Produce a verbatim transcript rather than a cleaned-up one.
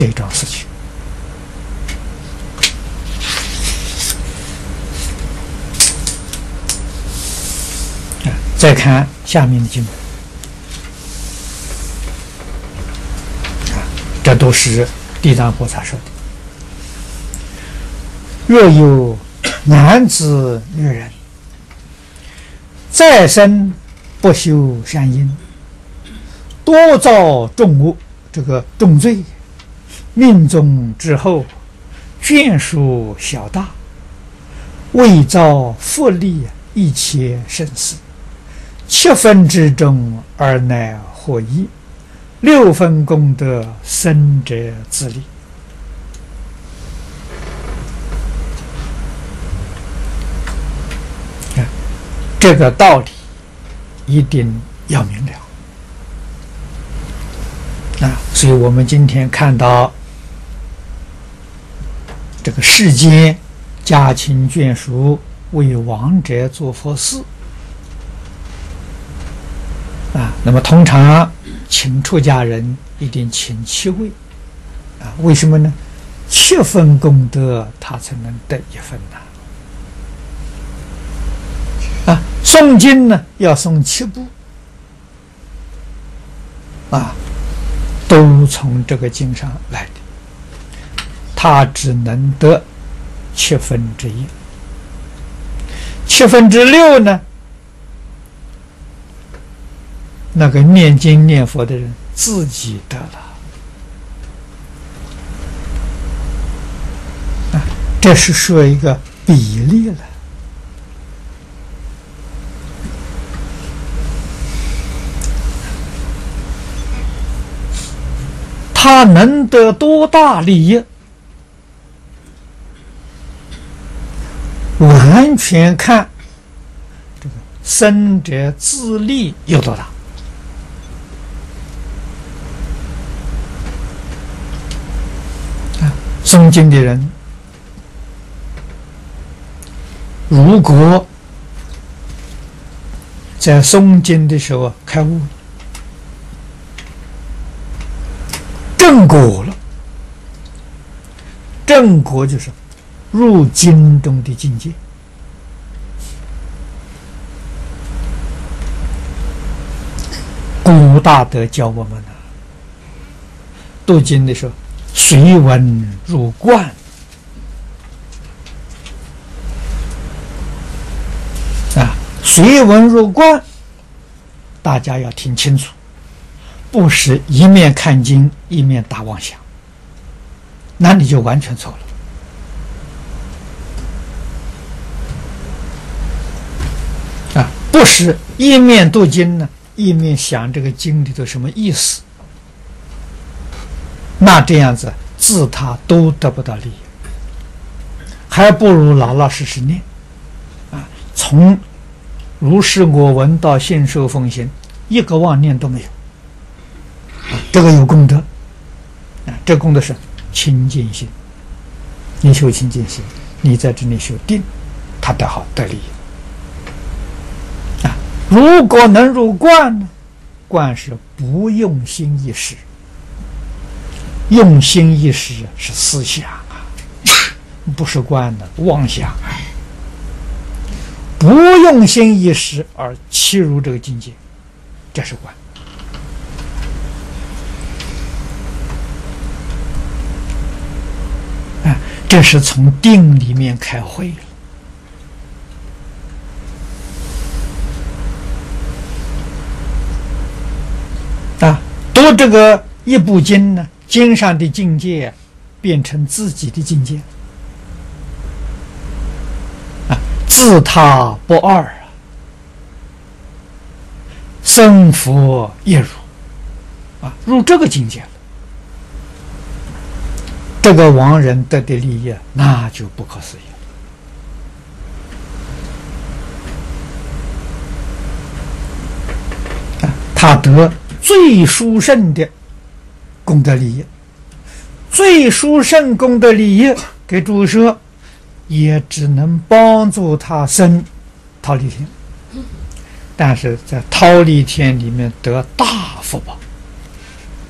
这桩事情。再看下面的经文，啊，这都是地藏菩萨说的。若有男子女人再生不修善因，多造重恶，这个重罪，命中之后，眷属小大，为造复利一切生死。七分之中而乃获益，六分功德生者自利。这个道理一定要明了啊！所以我们今天看到这个世间家亲眷属为亡者做佛事啊，那么通常请出家人一定请七位啊，为什么呢？七分功德他才能得一分呐。啊，诵经呢要诵七部啊，都从这个经上来的，他只能得七分之一，七分之六呢？那个念经念佛的人自己得了啊，这是说一个比例了。他能得多大利益，完全看这个生者自利有多大。诵经的人，如果在诵经的时候开悟，正果了，正果就是入经中的境界。古大德教我们呢，读经的时候随文入观啊，随文入观，大家要听清楚，不是一面看经一面打妄想，那你就完全错了啊！不是一面读经呢，一面想这个经里头什么意思，那这样子自他都得不到利益，还不如老老实实念啊！从如是我闻到信受奉行，一个妄念都没有，啊、这个有功德啊！这功德是清净心，你修清净心，你在这里修定，他得好得利益啊！如果能入观呢，观是不用心一时。用心一时是思想啊，不是观的妄想啊。不用心一时而契入这个境界，这是观啊，这是从定里面开会了啊。读这个一部经呢，经上的境界变成自己的境界啊，自他不二啊，生佛一如啊，入这个境界了，这个亡人得的利益那就不可思议啊，他得最殊胜的功德利益，最殊胜功德利益给诸说，也只能帮助他生忉利天，但是在忉利天里面得大福报